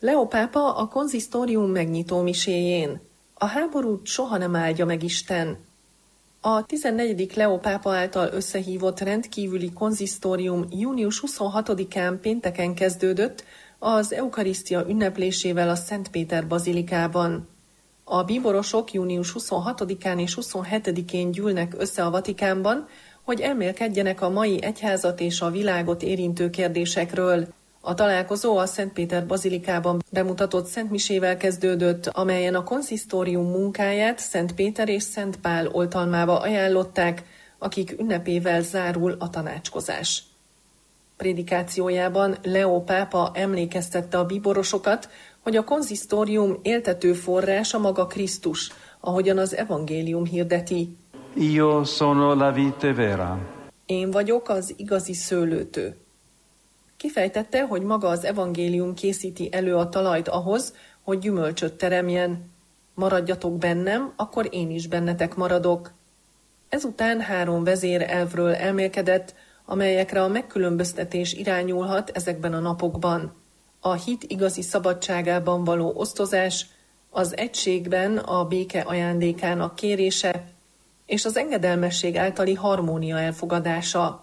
Leó pápa a konzisztórium megnyitó miséjén. A háborút soha nem áldja meg Isten. A 14. Leó pápa által összehívott rendkívüli konzisztórium június 26-án pénteken kezdődött az eukarisztia ünneplésével a Szent Péter bazilikában. A bíborosok június 26-án és 27-én gyűlnek össze a Vatikánban, hogy elmélkedjenek a mai egyházat és a világot érintő kérdésekről. A találkozó a Szent Péter bazilikában bemutatott szentmisével kezdődött, amelyen a konzisztórium munkáját Szent Péter és Szent Pál oltalmába ajánlották, akik ünnepével zárul a tanácskozás. Prédikációjában Leó pápa emlékeztette a bíborosokat, hogy a konzisztórium éltető forrása maga Krisztus, ahogyan az evangélium hirdeti. Io sono la vite vera. Én vagyok az igazi szőlőtő. Kifejtette, hogy maga az evangélium készíti elő a talajt ahhoz, hogy gyümölcsöt teremjen. Maradjatok bennem, akkor én is bennetek maradok. Ezután 3 vezérelvről elmélkedett, amelyekre a megkülönböztetés irányulhat ezekben a napokban. A hit igazi szabadságában való osztozás, az egységben a béke ajándékának kérése, és az engedelmesség általi harmónia elfogadása.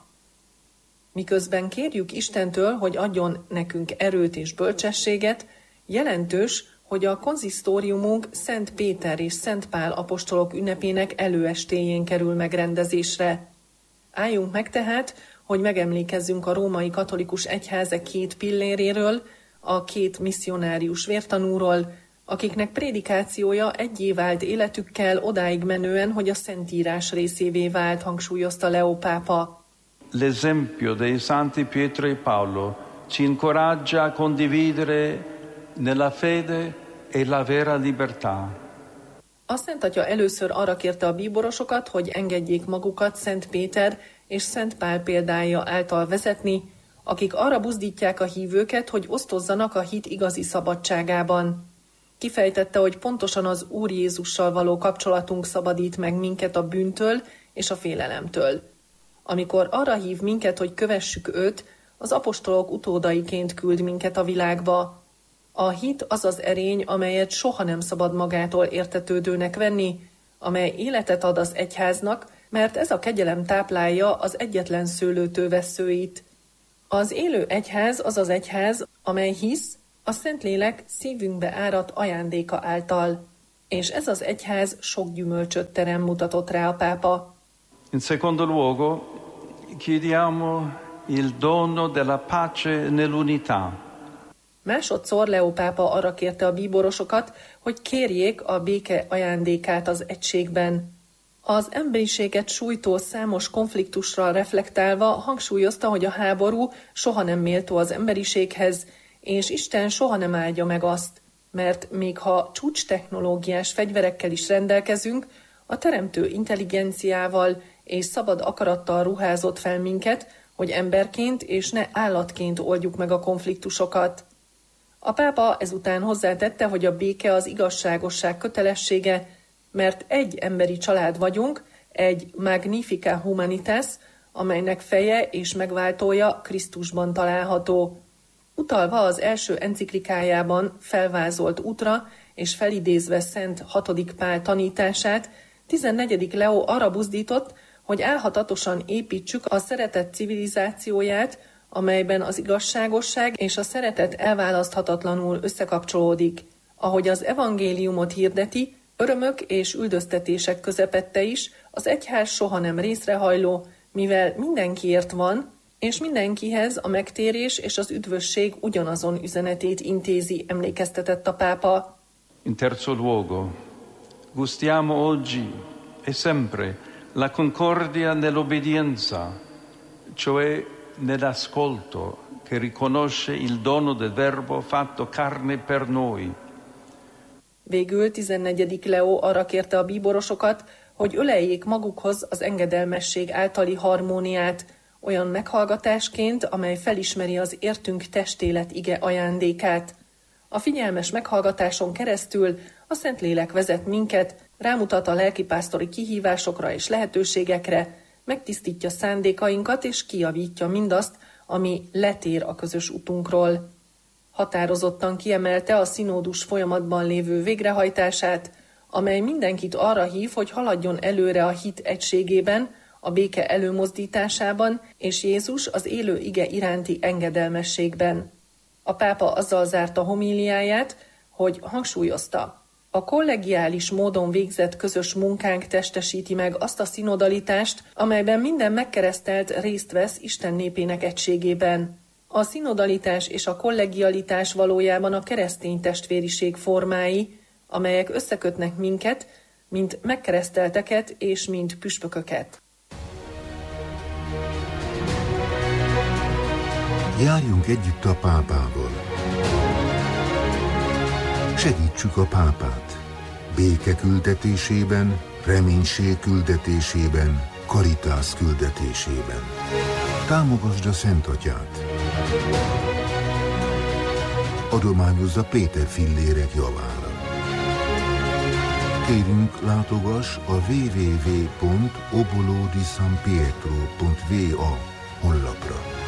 Miközben kérjük Istentől, hogy adjon nekünk erőt és bölcsességet, jelentős, hogy a konzisztóriumunk Szent Péter és Szent Pál apostolok ünnepének előestéjén kerül megrendezésre. Álljunk meg tehát, hogy megemlékezzünk a római katolikus egyház 2 pilléréről, a 2 misszionárius vértanúról, akiknek prédikációja egyé vált életükkel odáig menően, hogy a Szentírás részévé vált, hangsúlyozta Leó pápa. L'esempio dei santi Pietro e Paolo ci incoraggia a condividere nella fede e la vera libertà. A Szent Atya először arra kérte a bíborosokat, hogy engedjék magukat Szent Péter és Szent Pál példája által vezetni, akik arra buzdítják a hívőket, hogy osztozzanak a hit igazi szabadságában. Kifejtette, hogy pontosan az Úr Jézussal való kapcsolatunk szabadít meg minket a bűntől és a félelemtől. Amikor arra hív minket, hogy kövessük őt, az apostolok utódaiként küld minket a világba. A hit az az erény, amelyet soha nem szabad magától értetődőnek venni, amely életet ad az egyháznak, mert ez a kegyelem táplálja az egyetlen szőlőtő vesszőit. Az élő egyház az az egyház, amely hisz a Szentlélek szívünkbe áradt ajándéka által. És ez az egyház sok gyümölcsöt terem, mutatott rá a pápa. In secondo luogo, chiediamo il dono della pace nell'unità. Másodszor Leó pápa arra kérte a bíborosokat, hogy kérjék a béke ajándékát az egységben. Az emberiséget sújtó számos konfliktusra reflektálva hangsúlyozta, hogy a háború soha nem méltó az emberiséghez, és Isten soha nem áldja meg azt, mert még ha csúcstechnológiás fegyverekkel is rendelkezünk, a teremtő intelligenciával és szabad akarattal ruházott fel minket, hogy emberként és ne állatként oldjuk meg a konfliktusokat. A pápa ezután hozzátette, hogy a béke az igazságosság kötelessége, mert egy emberi család vagyunk, egy Magnifica Humanitas, amelynek feje és megváltója Krisztusban található. Utalva az első enciklikájában felvázolt útra és felidézve Szent 6. Pál tanítását, 14. Leó arra buzdított, hogy álhatatosan építsük a szeretet civilizációját, amelyben az igazságosság és a szeretet elválaszthatatlanul összekapcsolódik. Ahogy az evangéliumot hirdeti, örömök és üldöztetések közepette is az egyház soha nem részrehajló, mivel mindenkiért van, és mindenkihez a megtérés és az üdvösség ugyanazon üzenetét intézi, emlékeztetett a pápa. In terzo luogo, gustiamo oggi e sempre la concordia nell'obbedienza, cioè nell'ascolto che riconosce il dono del Verbo fatto carne per noi. Végül 14. Leó arra kérte a bíborosokat, hogy öleljék magukhoz az engedelmesség általi harmóniát, olyan meghallgatásként, amely felismeri az értünk testélet ige ajándékát. A figyelmes meghallgatáson keresztül a Szentlélek vezet minket, rámutat a lelkipásztori kihívásokra és lehetőségekre, megtisztítja szándékainkat és kijavítja mindazt, ami letér a közös utunkról. Határozottan kiemelte a színódus folyamatban lévő végrehajtását, amely mindenkit arra hív, hogy haladjon előre a hit egységében, a béke előmozdításában és Jézus az élő ige iránti engedelmességben. A pápa azzal zárta homíliáját, hogy hangsúlyozta: a kollegiális módon végzett közös munkánk testesíti meg azt a szinodalitást, amelyben minden megkeresztelt részt vesz Isten népének egységében. A szinodalitás és a kollegialitás valójában a keresztény testvériség formái, amelyek összekötnek minket, mint megkeresztelteket és mint püspököket. Járjunk együtt a pápával. Segítsük a pápát béke küldetésében, reménység küldetésében, karitász küldetésében. Támogasd a Szent Atyát. Adományozza Péter fillérek javára. Kérünk, látogass a www.obolodisanpietro.va honlapra.